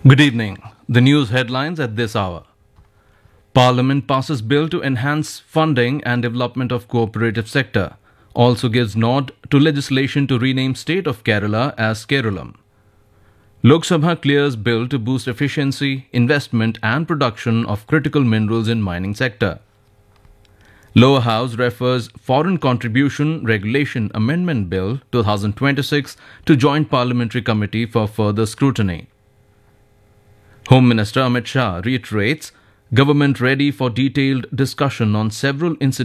Good evening. The news headlines at this hour. Parliament passes bill to enhance funding and development of cooperative sector. Also gives nod to legislation to rename state of Kerala as Keralam. Lok Sabha clears bill to boost efficiency, investment and production of critical minerals in mining sector. Lower House refers Foreign Contribution Regulation Amendment Bill 2026 to Joint Parliamentary Committee for further scrutiny. Home Minister Amit Shah reiterates government ready for detailed discussion on several incidents